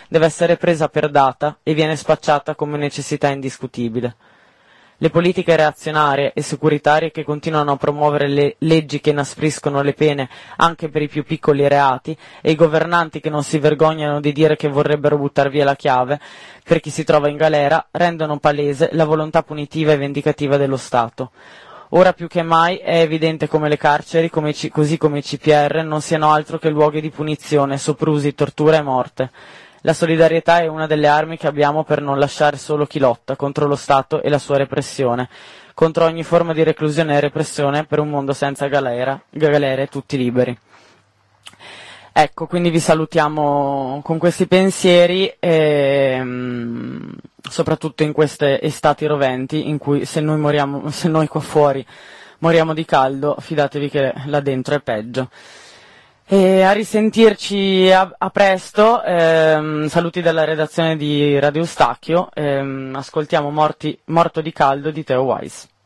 deve essere presa per data e viene spacciata come necessità indiscutibile. Le politiche reazionarie e securitarie che continuano a promuovere le leggi che inaspriscono le pene anche per i più piccoli reati e i governanti che non si vergognano di dire che vorrebbero buttar via la chiave per chi si trova in galera rendono palese la volontà punitiva e vendicativa dello Stato. Ora più che mai è evidente come le carceri, così come i CPR, non siano altro che luoghi di punizione, soprusi, tortura e morte. La solidarietà è una delle armi che abbiamo per non lasciare solo chi lotta contro lo Stato e la sua repressione, contro ogni forma di reclusione e repressione per un mondo senza galere, tutti liberi. Ecco, quindi vi salutiamo con questi pensieri, soprattutto in queste estati roventi, in cui se noi qua fuori moriamo di caldo, fidatevi che là dentro è peggio. E a risentirci a presto, saluti dalla redazione di Radio Eustachio, ascoltiamo Morto di caldo di Theo Weiss.